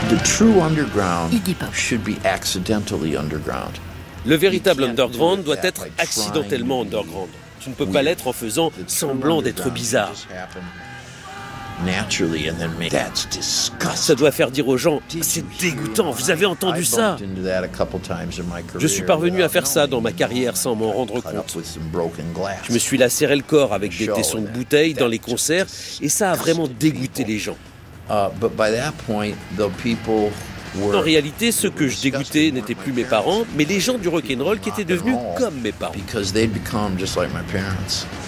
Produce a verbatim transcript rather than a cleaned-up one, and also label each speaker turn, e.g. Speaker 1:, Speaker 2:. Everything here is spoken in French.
Speaker 1: The true underground
Speaker 2: Iggy Pop.
Speaker 1: should be accidentally underground.
Speaker 3: Le véritable underground doit être accidentellement underground. Tu ne peux pas l'être en faisant semblant d'être bizarre. Ça doit faire dire aux gens « C'est dégoûtant, vous avez entendu ça ?» Je suis parvenu à faire ça dans ma carrière sans m'en rendre compte. Je me suis lacéré le corps avec des tessons de bouteilles dans les concerts et ça a vraiment dégoûté les gens. En réalité, ceux que je dégoûtais n'étaient plus mes parents, mais les gens du rock'n'roll qui étaient devenus comme mes parents.